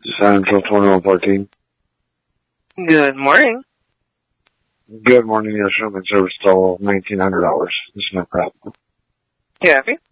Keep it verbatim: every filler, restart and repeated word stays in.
Central twenty-one fourteen. Good morning. Good morning, yes, room and service total nineteen hundred dollars. This is no problem. You happy?